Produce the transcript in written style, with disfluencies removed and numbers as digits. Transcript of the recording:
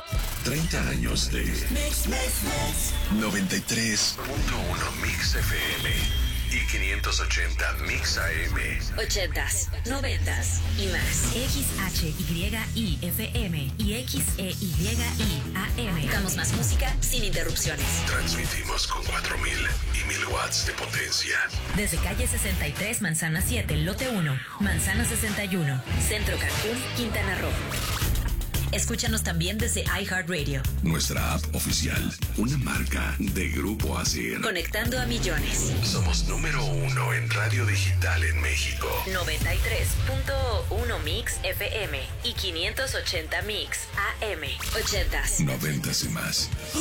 30 años de Mix, mix, mix. 93.1 Mix FM y 580 Mix AM. 80s, 90s y más. XHYIFM y XEYI AM. Damos más música sin interrupciones. Transmitimos con 4,000 y 1,000 watts de potencia. Desde calle 63, Manzana 7, lote 1, Manzana 61. Centro Cancún, Quintana Roo. Escúchanos también desde iHeartRadio. Nuestra app oficial, una marca de Grupo ASIR. Conectando a millones. Somos número 1 en radio digital en México. 93.1 Mix FM y 580 Mix AM. 80s. 90s y más.